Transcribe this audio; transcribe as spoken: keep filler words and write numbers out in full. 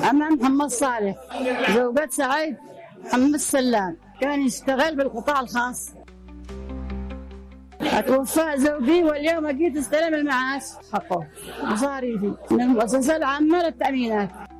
أنا محمد صالح، زوجة سعيد محمد سلام، كان يشتغل بالقطاع الخاص. توفى زوجي واليوم جيت استلم المعاش حقه مصاريفي من المؤسسة العامة للتأمينات.